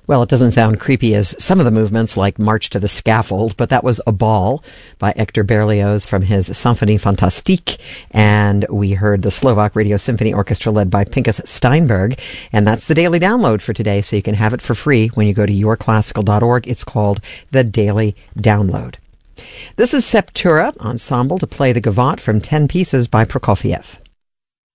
Well, it doesn't sound creepy as some of the movements like March to the Scaffold, but that was A Ball by Hector Berlioz from his Symphonie Fantastique, and we heard the Slovak Radio Symphony Orchestra led by Pinkas Steinberg, and that's the Daily Download for today, so you can have it for free when you go to yourclassical.org. It's called the Daily Download. This is Septura Ensemble to play the Gavotte from 10 Pieces by Prokofiev.